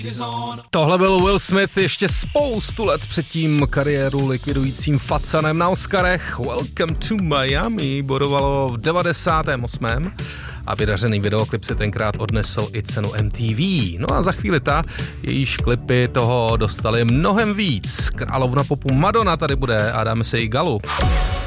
Tohle byl Will Smith ještě spoustu let předtím kariéru likvidujícím facanem na Oscarech. Welcome to Miami bodovalo v 98. a vydařený videoklip se tenkrát odnesl i cenu MTV. No a za chvíli jejíž klipy toho dostali mnohem víc. Královna popu Madonna tady bude a dáme si i galu.